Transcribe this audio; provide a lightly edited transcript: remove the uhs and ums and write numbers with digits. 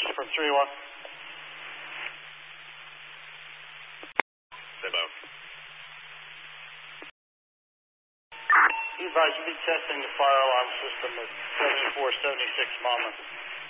From 3-1. Hello. Be advised, you'll be testing the fire alarm system at 7476 Monmouth.